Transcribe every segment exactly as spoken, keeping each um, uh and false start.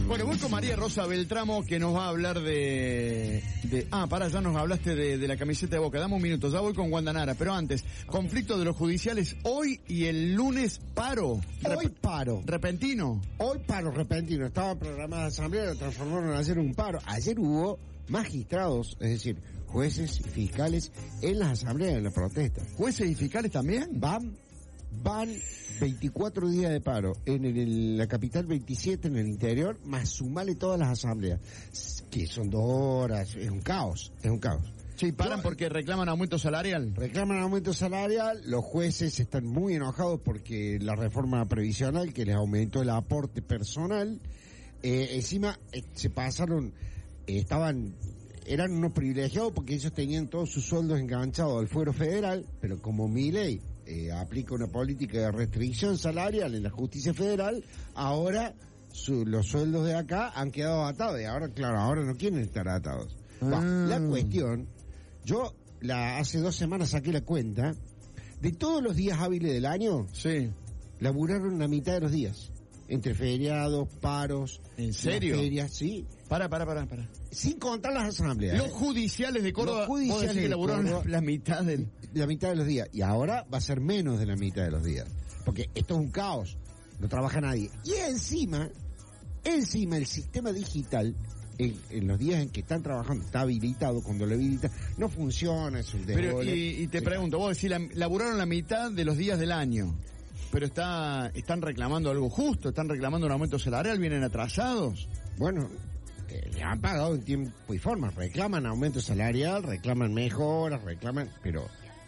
Bueno, voy con María Rosa Beltramo, que nos va a hablar de... de ah, pará, ya nos hablaste de, de la camiseta de Boca. Dame un minuto, ya voy con Wanda Nara. Pero antes, conflicto de los judiciales hoy y el lunes paro. Hoy paro. Repentino. Hoy paro repentino. Estaba programada la asamblea, lo transformaron ayer en un paro. Ayer hubo magistrados, es decir, jueces y fiscales en las asambleas de la protesta. ¿Jueces y fiscales también? Van, van veinticuatro días de paro. En, el, en la capital veintisiete, en el interior, más sumale todas las asambleas. Que son dos horas, es un caos, es un caos. Sí, paran Yo, porque reclaman aumento salarial. Reclaman aumento salarial, los jueces están muy enojados porque la reforma previsional que les aumentó el aporte personal, eh, encima eh, se pasaron, eh, estaban, eran unos privilegiados porque ellos tenían todos sus sueldos enganchados al fuero federal, pero como Milei eh, aplica una política de restricción salarial en la justicia federal, ahora su, los sueldos de acá han quedado atados y ahora, claro, ahora no quieren estar atados. Ah. Bah, la cuestión... Yo la hace dos semanas saqué la cuenta de todos los días hábiles del año. Sí. Laburaron la mitad de los días. Entre feriados, paros. ¿En serio? Ferias, sí. Para, para, para, para. Sin contar las asambleas. Los judiciales de Córdoba. Los judiciales que de laburaron Córdoba, la mitad del... La mitad de los días. Y ahora va a ser menos de la mitad de los días. Porque esto es un caos. No trabaja nadie. Y encima, encima el sistema digital... En, en los días en que están trabajando, está habilitado, cuando lo habilita, no funciona, es un desbole. Pero, y, y te sí. pregunto, vos decís, la, laburaron la mitad de los días del año, pero está, están reclamando algo justo, están reclamando un aumento salarial, vienen atrasados. Bueno, eh, le han pagado en tiempo y forma, reclaman aumento salarial, reclaman mejoras, reclaman, pero...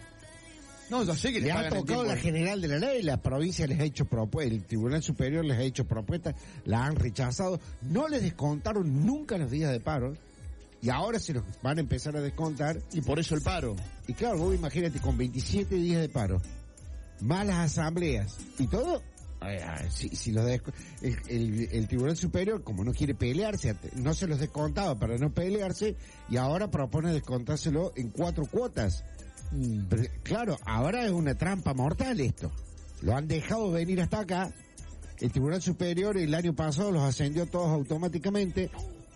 No, yo sé que le ha tocado la general de la ley, la provincia les ha hecho propuestas, el Tribunal Superior les ha hecho propuestas, la han rechazado, no les descontaron nunca los días de paro, y ahora se los van a empezar a descontar. Y por eso el paro. Y claro, vos imagínate, con veintisiete días de paro, más las asambleas, y todo, eh, si, si los desco- el, el, el Tribunal Superior, como no quiere pelearse, no se los descontaba para no pelearse, y ahora propone descontárselo en cuatro cuotas. Pero, claro, ahora es una trampa mortal esto. Lo han dejado venir hasta acá. El Tribunal Superior el año pasado los ascendió todos automáticamente.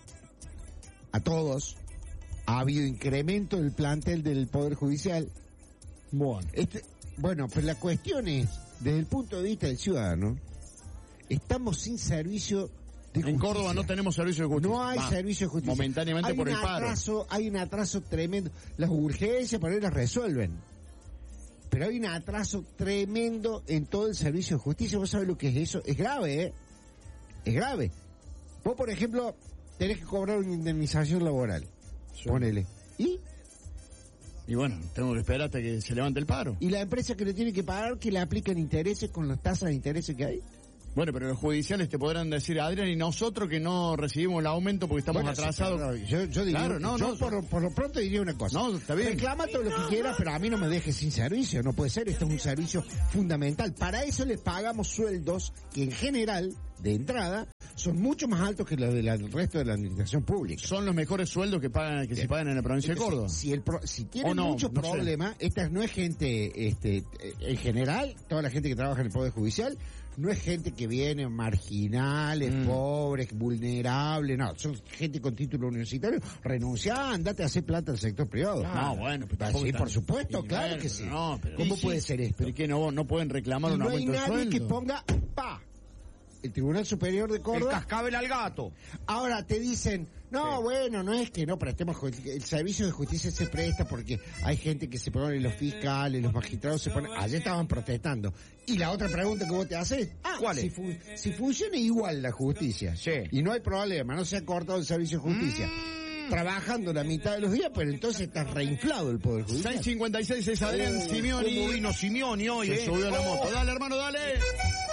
A todos. Ha habido incremento del plantel del Poder Judicial. Bueno, este, bueno, pero la cuestión es, desde el punto de vista del ciudadano, estamos sin servicio de justicia. En Córdoba no tenemos servicio de justicia. No hay Va, servicio de justicia. Momentáneamente hay por el un paro. Atraso, hay un atraso tremendo. Las urgencias por ahí las resuelven. Pero hay un atraso tremendo en todo el servicio de justicia. ¿Vos sabés lo que es eso? Es grave, ¿eh? Es grave. Vos, por ejemplo, tenés que cobrar una indemnización laboral. Sí. Ponele. ¿Y? Y bueno, tengo que esperar hasta que se levante el paro. ¿Y la empresa que le tiene que pagar, que le aplican intereses con las tasas de intereses que hay? Bueno, pero los judiciales te podrán decir, Adrián, y nosotros que no recibimos el aumento porque estamos bueno, atrasados. Sí, yo, yo diría, claro, no, yo no, por, por lo pronto diría una cosa. No, está bien. Reclama todo lo que quiera, pero a mí no me dejes sin servicio. No puede ser, esto es un servicio fundamental. Para eso les pagamos sueldos que en general, de entrada, son mucho más altos que los del resto de la administración pública. Son los mejores sueldos que pagan que bien. Se pagan en la provincia de Córdoba. Si, si, el pro, si tienen no, muchos no problemas, sé. Esta no es gente, este, en general, toda la gente que trabaja en el Poder Judicial, no es gente que viene marginales, mm. pobres, vulnerables, no, son gente con título universitario. Renunciá, andate a hacer plata al sector privado. No, ah, bueno, pues sí, por supuesto, y claro bueno, que sí. No, pero ¿Cómo puede sí, ser esto? Pero que no, no pueden reclamar y un no aumento de sueldo. No hay nadie que ponga, pa, el Tribunal Superior de Córdoba. El cascabel al gato. Ahora te dicen, no, sí. bueno, no es que no prestemos, el servicio de justicia se presta porque hay gente que se pone, los fiscales, los magistrados se ponen, ayer estaban protestando. Y la otra pregunta que vos te haces, ah, ¿cuál es? Si, fu- si funciona igual la justicia, sí. y no hay problema, no se ha cortado el servicio de justicia, mm. trabajando la mitad de los días, pues entonces está reinflado el Poder Judicial. seis cincuenta y seis es Adrián oh, Simeoni. Como vino Simeoni hoy, Se eh. subió a la oh. moto. Dale, hermano, dale.